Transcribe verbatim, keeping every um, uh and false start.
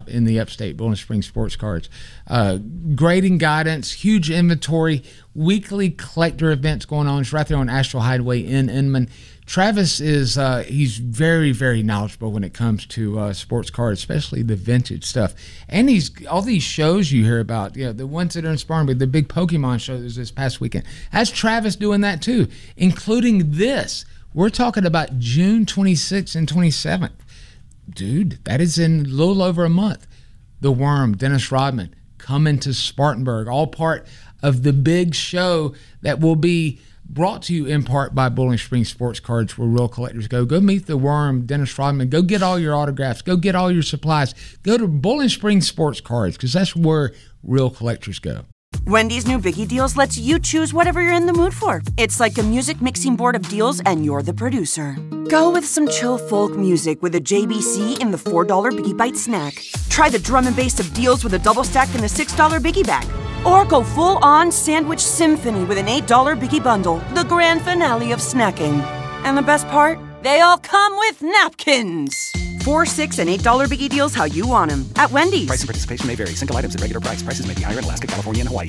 in the upstate Bowling Springs Sports Cards. Uh, grading guidance, huge inventory, weekly collector events going on. It's right there on Asheville Highway in Inman. Travis is uh, he's very, very knowledgeable when it comes to uh, sports cards, especially the vintage stuff. And he's all these shows you hear about, you know, the ones that are in Spartanburg, the big Pokemon show that was this past weekend. That's Travis doing that too, including this. We're talking about June twenty-sixth and twenty-seventh. Dude, that is in a little over a month. The Worm, Dennis Rodman, coming to Spartanburg, all part of the big show that will be brought to you in part by Bowling Springs Sports Cards, where real collectors go. Go meet the Worm, Dennis Rodman. Go get all your autographs. Go get all your supplies. Go to Bowling Springs Sports Cards, because that's where real collectors go. Wendy's new Biggie Deals lets you choose whatever you're in the mood for. It's like a music mixing board of deals, and you're the producer. Go with some chill folk music with a J B C in the four dollar Biggie Bite snack. Try the drum and bass of deals with a double stack in the six dollar Biggie Bag. Or go full-on sandwich symphony with an eight dollar Biggie Bundle, the grand finale of snacking. And the best part? They all come with napkins. Four, six, and eight dollar Biggie Deals how you want them. At Wendy's. Price and participation may vary. Single items at regular price. Prices may be higher in Alaska, California, and Hawaii.